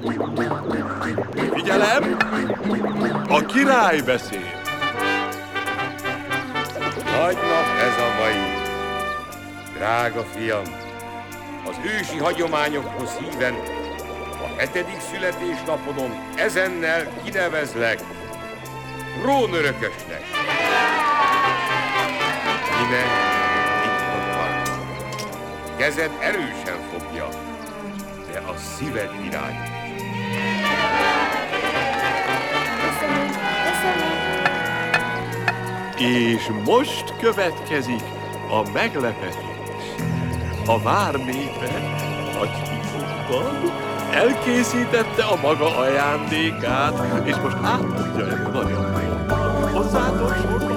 Figyelem! A király beszél! Nagy nap ez a mai. Drága fiam, az ősi hagyományokhoz híven a 7. születésnapodon ezennel kinevezlek trónörökösnek. Íme itt van. Kezed erősen fogja, de a szíved irányít. És most következik a meglepetés. A vár népe nagy titokban elkészítette a maga ajándékát, és most átadja ezt nagyapának. Hozzátok sokat!